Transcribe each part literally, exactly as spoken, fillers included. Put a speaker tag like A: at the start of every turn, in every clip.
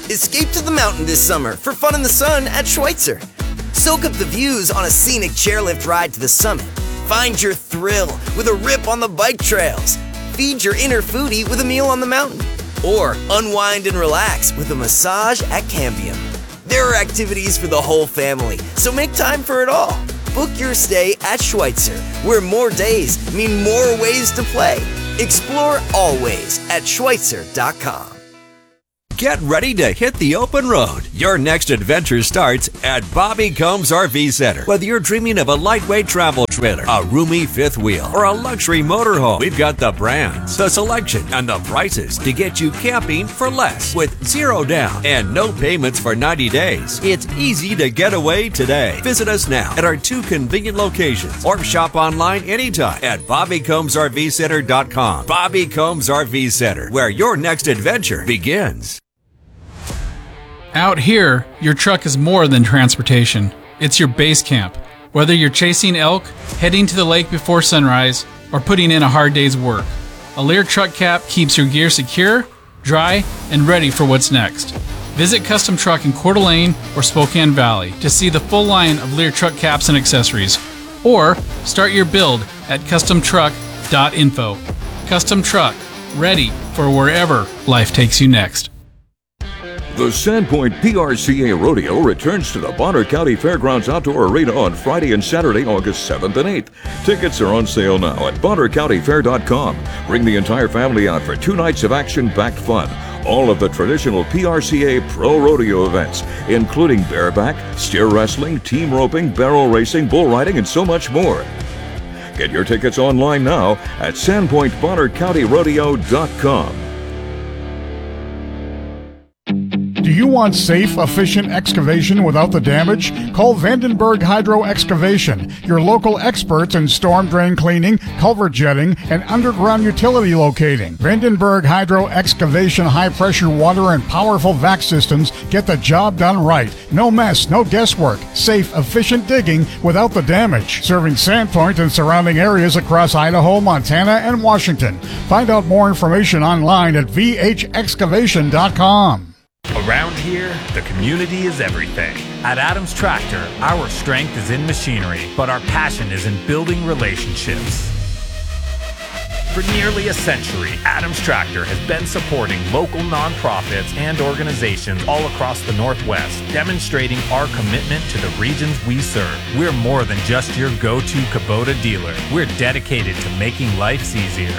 A: Escape to the mountain this summer for fun in the sun at Schweitzer. Soak up the views on a scenic chairlift ride to the summit. Find your thrill with a rip on the bike trails. Feed your inner foodie with a meal on the mountain. Or unwind and relax with a massage at Cambium. There are activities for the whole family, so make time for it all. Book your stay at Schweitzer, where more days mean more ways to play. Explore always at Schweitzer dot com.
B: Get ready to hit the open road. Your next adventure starts at Bobby Combs R V Center. Whether you're dreaming of a lightweight travel trailer, a roomy fifth wheel, or a luxury motorhome, we've got the brands, the selection, and the prices to get you camping for less with zero down and no payments for ninety days. It's easy to get away today. Visit us now at our two convenient locations or shop online anytime at Bobby Combs R V Center dot com. Bobby Combs R V Center, where your next adventure begins.
C: Out here, your truck is more than transportation. It's your base camp. Whether you're chasing elk, heading to the lake before sunrise, or putting in a hard day's work, a Lear truck cap keeps your gear secure, dry, and ready for what's next. Visit Custom Truck in Coeur d'Alene or Spokane Valley to see the full line of Lear truck caps and accessories, or start your build at custom truck dot info. Custom Truck, ready for wherever life takes you next.
D: The Sandpoint P R C A Rodeo returns to the Bonner County Fairgrounds Outdoor Arena on Friday and Saturday, August seventh and eighth. Tickets are on sale now at bonner county fair dot com. Bring the entire family out for two nights of action-packed fun. All of the traditional P R C A Pro Rodeo events, including bareback, steer wrestling, team roping, barrel racing, bull riding, and so much more. Get your tickets online now at sandpoint bonner county rodeo dot com.
E: Do you want safe, efficient excavation without the damage? Call Vandenberg Hydro Excavation, your local experts in storm drain cleaning, culvert jetting, and underground utility locating. Vandenberg Hydro Excavation high-pressure water and powerful vac systems get the job done right. No mess, no guesswork. Safe, efficient digging without the damage. Serving Sandpoint and surrounding areas across Idaho, Montana, and Washington. Find out more information online at v h excavation dot com.
F: Around here, the community is everything. At Adams Tractor, our strength is in machinery, but our passion is in building relationships. For nearly a century, Adams Tractor has been supporting local nonprofits and organizations all across the Northwest, demonstrating our commitment to the regions we serve. We're more than just your go-to Kubota dealer. We're dedicated to making life easier.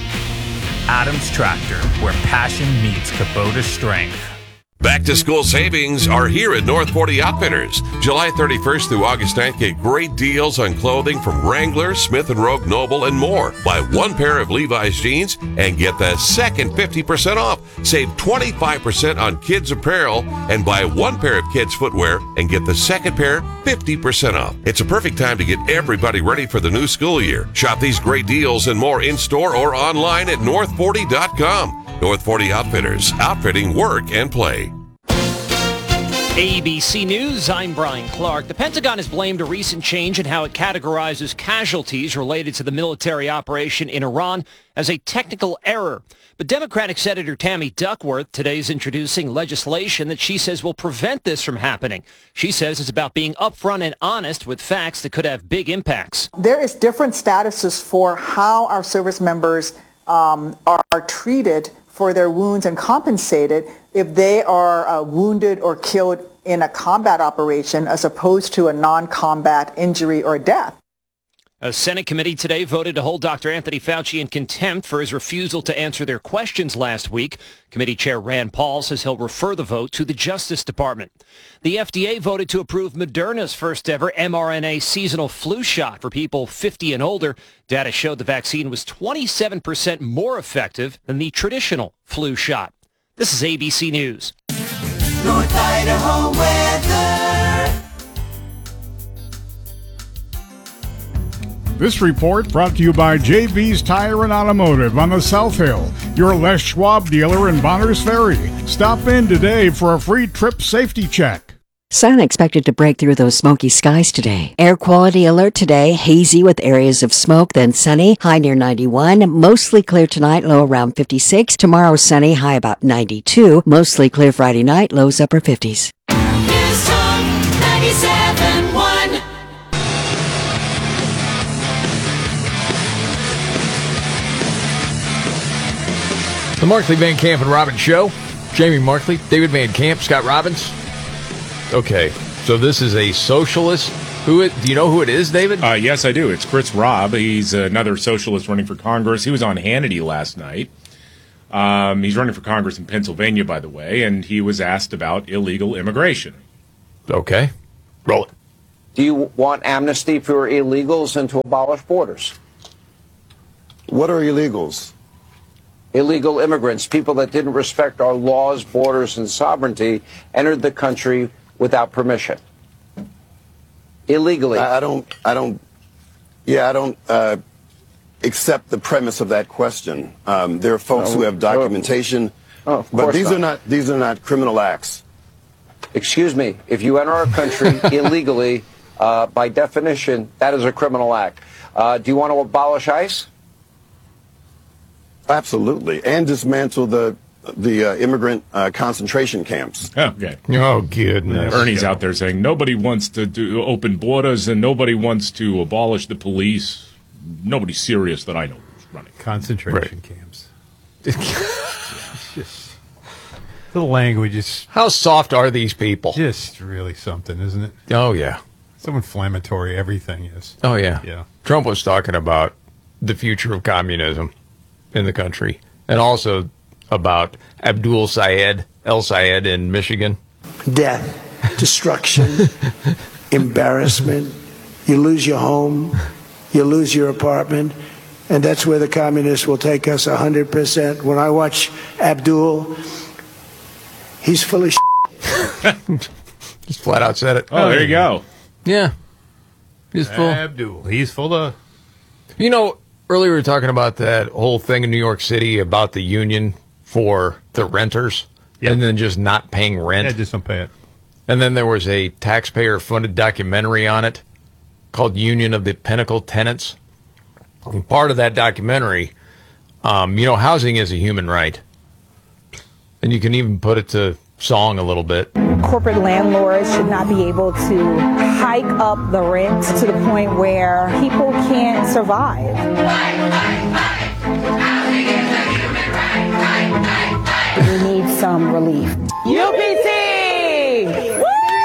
F: Adams Tractor, where passion meets Kubota strength.
G: Back to school savings are here at North Forty Outfitters. July thirty-first through August ninth, get great deals on clothing from Wrangler, Smith and Rogue, Noble, and more. Buy one pair of Levi's jeans and get the second fifty percent off. Save twenty-five percent on kids apparel and buy one pair of kids footwear and get the second pair fifty percent off. It's a perfect time to get everybody ready for the new school year. Shop these great deals and more in-store or online at north forty dot com. North Forty Outfitters, outfitting work and play.
H: A B C News, I'm Brian Clark. The Pentagon has blamed a recent change in how it categorizes casualties related to the military operation in Iran as a technical error. But Democratic Senator Tammy Duckworth today is introducing legislation that she says will prevent this from happening. She says it's about being upfront and honest with facts that could have big impacts.
I: There is different statuses for how our service members um, are, are treated for their wounds and compensated if they are uh, wounded or killed in a combat operation as opposed to a non-combat injury or death.
H: A Senate committee today voted to hold Doctor Anthony Fauci in contempt for his refusal to answer their questions last week. Committee Chair Rand Paul says he'll refer the vote to the Justice Department. The F D A voted to approve Moderna's first ever mRNA seasonal flu shot for people fifty and older. Data showed the vaccine was twenty-seven percent more effective than the traditional flu shot. This is A B C News.
J: North Idaho weather.
E: This report brought to you by J V's Tire and Automotive on the South Hill, your Les Schwab dealer in Bonners Ferry. Stop in today for a free trip safety check.
K: Sun expected to break through those smoky skies today. Air quality alert today, hazy with areas of smoke, then sunny, high near ninety-one. Mostly clear tonight, low around fifty-six. Tomorrow sunny, high about ninety-two. Mostly clear Friday night, lows upper fifties.
J: News Talk ninety-seven point one.
L: The Markley, Van Camp, and Robbins Show. Jamie Markley, David Van Camp, Scott Robbins. Okay, so this is a socialist. Who it, do you know who it is, David?
M: Uh, yes, I do. It's Chris Robb. He's another socialist running for Congress. He was on Hannity last night. Um, he's running for Congress in Pennsylvania, by the way, and he was asked about illegal immigration.
L: Okay, roll it.
N: Do you want amnesty for illegals and to abolish borders?
O: What are illegals?
N: Illegal immigrants, people that didn't respect our laws, borders, and sovereignty, entered the country without permission. Illegally.
O: I, I don't, I don't, yeah, I don't uh, accept the premise of that question. Um, there are folks
N: No,
O: who have documentation,
N: oh, of
O: but
N: course
O: these
N: not.
O: are not, these are not criminal acts.
N: Excuse me, if you enter our country illegally, uh, by definition, that is a criminal act. Uh, do you want to abolish ICE?
O: Absolutely, and dismantle the the uh, immigrant uh, concentration camps.
M: Okay.
L: Oh, goodness.
M: Ernie's out there saying nobody wants to do open borders and nobody wants to abolish the police. Nobody serious that I know is running.
P: Concentration right. camps. It's just, the language is...
L: How soft are these people?
P: Just really something, isn't it?
L: Oh, yeah.
P: So inflammatory everything is.
L: Oh, yeah.
P: Yeah.
L: Trump was talking about the future of communism in the country, and also about Abdul Sayed, El Sayed in Michigan.
Q: Death, destruction, embarrassment. You lose your home, you lose your apartment, and that's where the communists will take us one hundred percent. When I watch Abdul, he's full of shit.
L: Just flat out said it.
M: Oh, there you go.
L: Yeah. He's full.
P: Abdul, he's full of...
L: You know, earlier we were talking about that whole thing in New York City about the union for the renters, yep. and then just not paying rent.
P: Yeah, just don't pay it.
L: And then there was a taxpayer-funded documentary on it called Union of the Pinnacle Tenants. And part of that documentary, um, you know, housing is a human right. And you can even put it to song a little bit.
R: Corporate landlords should not be able to hike up the rent to the point where people can't survive. We need some relief. U P C!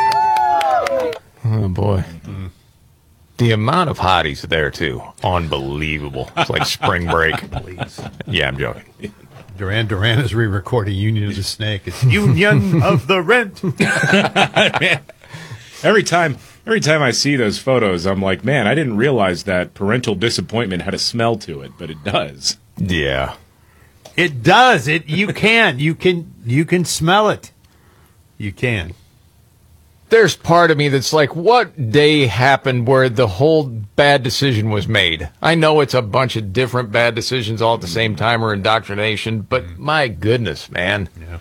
L: Oh, boy. Mm. The amount of hotties there, too. Unbelievable. It's like spring break. Please. Yeah, I'm joking.
P: Duran Duran is re-recording Union of the Snake. It's Union of the Rent.
M: Man, every time, every time I see those photos, I'm like, man, I didn't realize that parental disappointment had a smell to it, but it does.
L: Yeah,
P: it does. It you can you can you can smell it. You can.
L: There's part of me that's like, what day happened where the whole bad decision was made? I know it's a bunch of different bad decisions all at the same time or indoctrination, but mm. my goodness, man.
P: Yeah.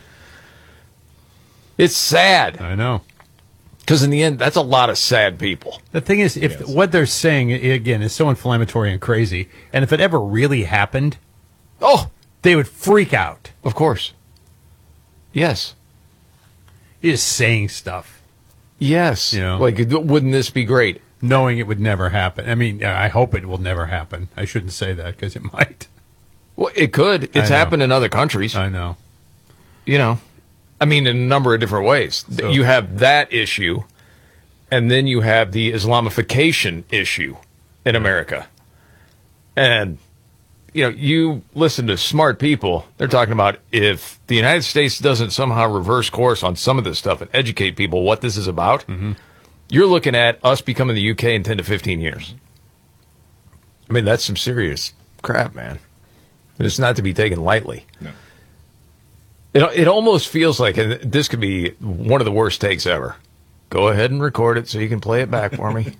L: It's sad.
P: I know.
L: Because in the end, that's a lot of sad people.
P: The thing is, if yes. what they're saying, again, is so inflammatory and crazy, and if it ever really happened,
L: oh,
P: they would freak out.
L: Of course. Yes.
P: You're just saying stuff.
L: Yes.
P: You know,
L: like, wouldn't this be great?
P: Knowing it would never happen. I mean, I hope it will never happen. I shouldn't say that because it might.
L: Well, it could. It's happened in other countries.
P: I know.
L: You know, I mean, in a number of different ways. So, you have that issue, and then you have the Islamification issue in yeah. America. And, you know, you listen to smart people, they're talking about if the United States doesn't somehow reverse course on some of this stuff and educate people what this is about,
P: mm-hmm.
L: you're looking at us becoming the U K in ten to fifteen years. I mean, that's some serious crap, man. And it's not to be taken lightly.
M: No.
L: It, it almost feels like, and this could be one of the worst takes ever. Go ahead and record it so you can play it back for me.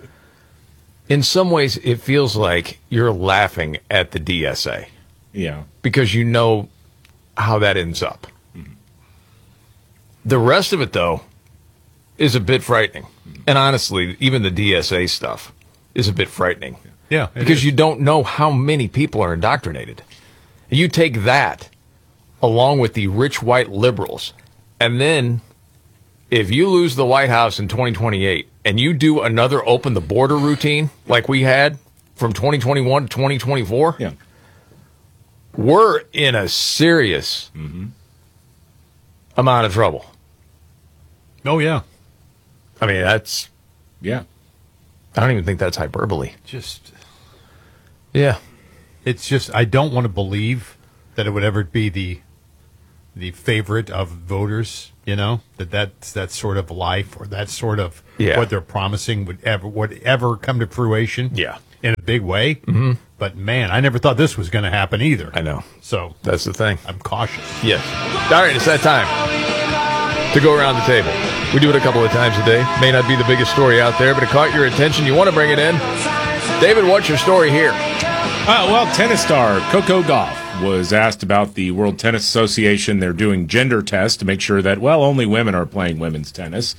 L: In some ways, it feels like you're laughing at the D S A.
M: Yeah.
L: Because you know how that ends up. Mm-hmm. The rest of it, though, is a bit frightening. And honestly, even the D S A stuff is a bit frightening.
P: Yeah.
L: Because you don't know how many people are indoctrinated. You take that along with the rich white liberals, and then if you lose the White House in twenty twenty-eight and you do another open the border routine like we had from twenty twenty-one to twenty twenty-four,
M: yeah.
L: we're in a serious
M: mm-hmm.
L: amount of trouble.
P: Oh, yeah.
L: I mean, that's...
M: Yeah.
L: I don't even think that's hyperbole.
P: Just...
L: Yeah.
P: It's just, I don't want to believe that it would ever be the the favorite of voters, you know, that that's that sort of life or that sort of
L: yeah.
P: what they're promising would ever would ever come to fruition.
L: Yeah.
P: In a big way.
L: Mm-hmm.
P: But man, I never thought this was going to happen either.
L: I know.
P: So
L: that's the thing.
P: I'm cautious.
L: Yes. All right, it's that time to go around the table. We do it a couple of times a day. May not be the biggest story out there, but it caught your attention. You want to bring it in. David, what's your story here?
M: Uh, well, tennis star Coco Gauff was asked about the World Tennis Association. They're doing gender tests to make sure that, well, only women are playing women's tennis.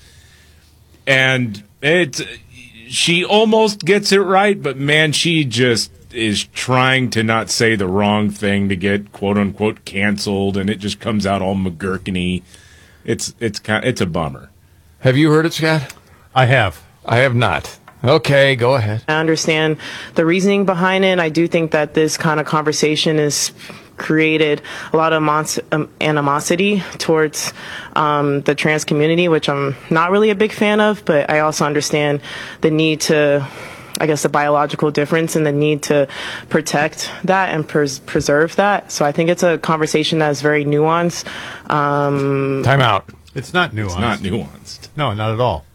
M: And it, she almost gets it right, but man, she just is trying to not say the wrong thing to get quote-unquote canceled, and it just comes out all McGurkany. It's, it's, it's a bummer.
L: Have you heard it, Scott?
P: I have.
L: I have not. Okay, go ahead.
S: I understand the reasoning behind it. I do think that this kind of conversation has created a lot of mons- um, animosity towards um, the trans community, which I'm not really a big fan of, but I also understand the need to, I guess, the biological difference and the need to protect that and pres- preserve that. So I think it's a conversation that is very nuanced. Um,
L: Time out.
P: It's not nuanced.
M: It's not nuanced.
P: No, not at all.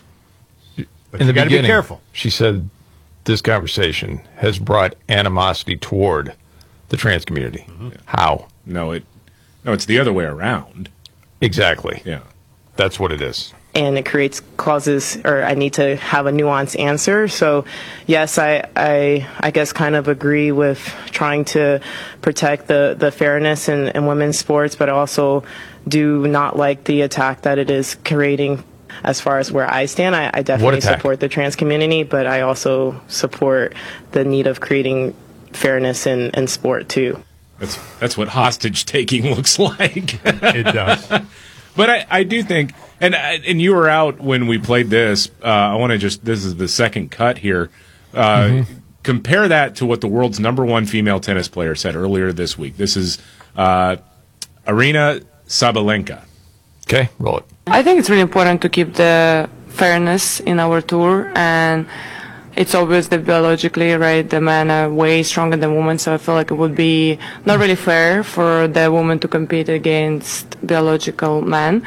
P: But
L: In
P: you
L: the
P: got to be
L: beginning,
P: careful.
L: She said this conversation has brought animosity toward the trans community.
M: Mm-hmm.
L: How?
M: No, it no, it's the other way around.
L: Exactly.
M: Yeah.
L: That's what it is.
S: And it creates clauses, or I need to have a nuanced answer. So, yes, I, I, I guess kind of agree with trying to protect the, the fairness in, in women's sports, but I also do not like the attack that it is creating. As far as where I stand, I, I definitely support the trans community, but I also support the need of creating fairness in, in sport, too.
M: That's that's what hostage taking looks like.
P: It does.
M: But I, I do think, and and you were out when we played this. Uh, I want to just, this is the second cut here. Uh, mm-hmm. Compare that to what the world's number one female tennis player said earlier this week. This is uh, Arina Sabalenka.
L: Okay, roll it.
T: I think it's really important to keep the fairness in our tour, and it's obvious that biologically, right, the men are way stronger than women, so I feel like it would be not really fair for the woman to compete against biological men.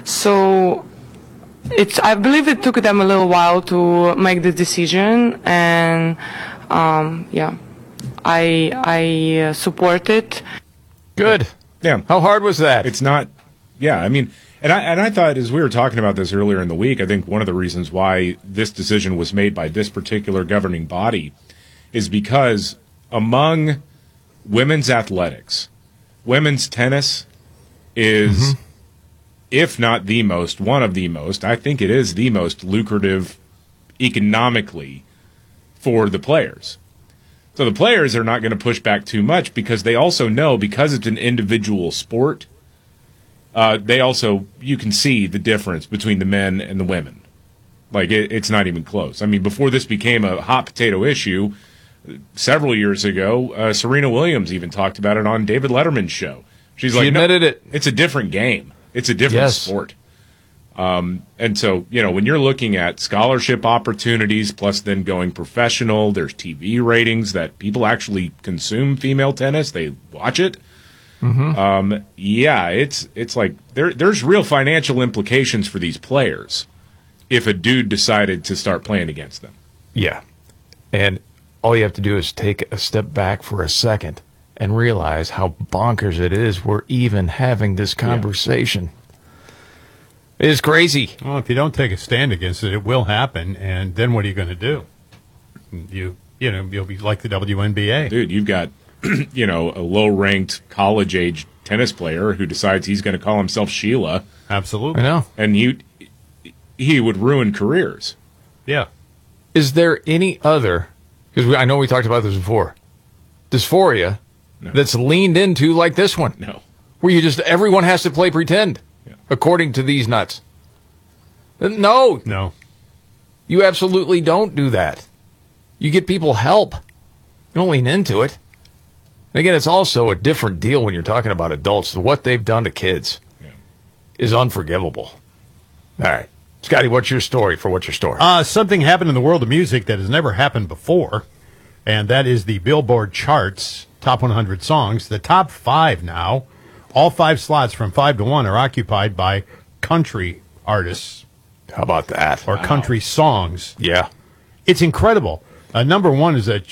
T: So it's, I believe it took them a little while to make the decision, and um, yeah, I I uh, support it.
L: Good.
M: Yeah.
L: How hard was that?
M: It's not. Yeah, I mean. And I, and I thought, as we were talking about this earlier in the week, I think one of the reasons why this decision was made by this particular governing body is because among women's athletics, women's tennis is, mm-hmm. if not the most, one of the most, I think it is the most lucrative economically for the players. So the players are not going to push back too much because they also know, because it's an individual sport, Uh, they also, you can see the difference between the men and the women. Like, it, it's not even close. I mean, before this became a hot potato issue, several years ago, uh, Serena Williams even talked about it on David Letterman's show. She's
L: she
M: like,
L: admitted
M: no,
L: it.
M: It's a different game. It's a different
L: yes.
M: sport. Um, and so, you know, when you're looking at scholarship opportunities, plus then going professional, there's T V ratings that people actually consume female tennis. They watch it.
L: Mm-hmm.
M: Um, yeah, it's it's like there there's real financial implications for these players if a dude decided to start playing against them.
L: Yeah. And all you have to do is take a step back for a second and realize how bonkers it is we're even having this conversation. Yeah. It is crazy.
P: Well, if you don't take a stand against it, it will happen, and then what are you going to do? You you know, you'll be like the W N B A.
M: Dude, you've got you know, a low-ranked college-age tennis player who decides he's going to call himself Sheila.
P: Absolutely.
L: I know.
M: And he he would ruin careers.
P: Yeah.
L: Is there any other, because I know we talked about this before, dysphoria no. that's leaned into like this one?
M: No.
L: Where you just, everyone has to play pretend, yeah. according to these nuts. No.
P: No.
L: You absolutely don't do that. You get people help. You don't lean into it. And again, it's also a different deal when you're talking about adults. What they've done to kids yeah. is unforgivable. All right. Scotty, what's your story for what's your story?
P: Uh, something happened in the world of music that has never happened before, and that is the Billboard charts, top one hundred songs. The top five now, all five slots from five to one are occupied by country artists.
L: How about that?
P: Or
L: wow.
P: country songs.
L: Yeah.
P: It's incredible. Uh, number one is a